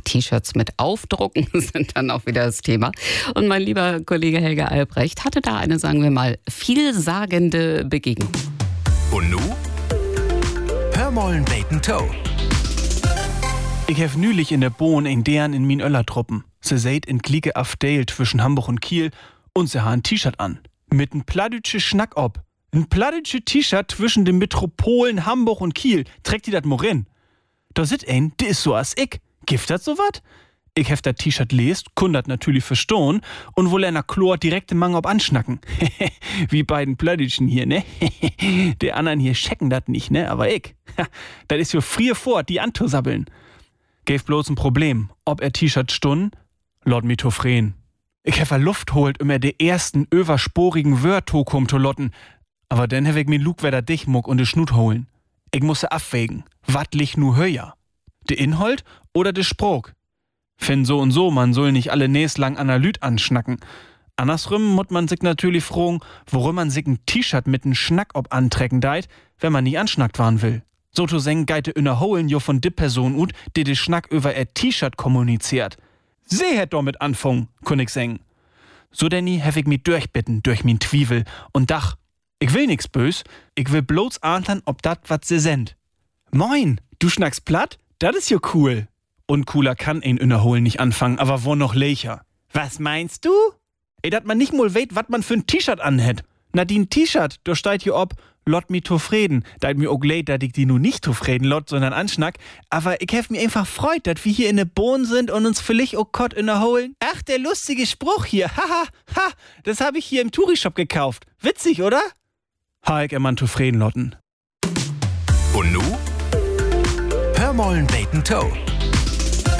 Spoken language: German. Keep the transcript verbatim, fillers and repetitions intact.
T-Shirts mit Aufdrucken sind dann auch wieder das Thema. Und mein lieber Kollege Helge Albrecht hatte da eine, sagen wir mal, vielsagende Begegnung. Und nu? Hör mollen beten Toe. Ich hef nülich in der Bohn in deren in min Öllertruppen. Se seht in Klieke Afdale zwischen Hamburg und Kiel und se ha ein T-Shirt an. Mit n plattdütsche Schnack ob. N plattdütsche T-Shirt zwischen den Metropolen Hamburg und Kiel. Trägt die dat Morin? Da sit ein, die is so as ich. Gift dat so wat? Ich hef dat T-Shirt lest, kundat natürlich verstohn und wohl einer Chlor direkt im Mang ob anschnacken. Wie beiden Plattdütschen hier, ne? Der anderen hier checken dat nicht, ne? Aber ich. Dat is jo frier vor, die anzusabbeln. Gäf bloß ein Problem. Ob er T-Shirt stun, lot mi tofren. Ich hef a Luft holt, um er de ersten översporigen Wörtokum zu lotten. Aber dann hef ich min Lugwerder Dichmuck und de Schnut holen. Ich musse abwägen, wat lich nu höher? De Inhalt oder de Sprog? Fin so und so, man soll nicht alle näs lang Analyt anschnacken. Andersrum mut man sich natürlich fragen, worum man sich ein T-Shirt mit n Schnack ob antrecken deit, wenn man nie anschnackt waren will. So zu seng geite innerholen jo von de Person ut, die de Schnack über er T-Shirt kommuniziert. Sie hätt damit anfangen, kun ich seng. So denn hef ich mi durchbitten durch min Twivel und dach, ich will nix bös, ich will bloß ahntern, ob dat wat se send. Moin, du schnackst platt? Dat is jo cool. Und cooler kann ein innerholen nicht anfangen, aber wo noch lecher. Was meinst du? Ey, dat man nicht mal weht, wat man für ein T-Shirt anhätt. Na, die n T-Shirt, da steht hier ob, lot mi zufrieden. Da mir auch leid, dat ich die nu nicht zufrieden lot, sondern anschnack. Aber ich hef mir einfach freut, dat wir hier in ne Bohn sind und uns vielleicht auch Kott innerholen. Ach, der lustige Spruch hier. Haha, ha, das hab ich hier im Touri-Shop gekauft. Witzig, oder? Ha, ich immer zufrieden lotten. Und nu? Hör mollen beten Toe.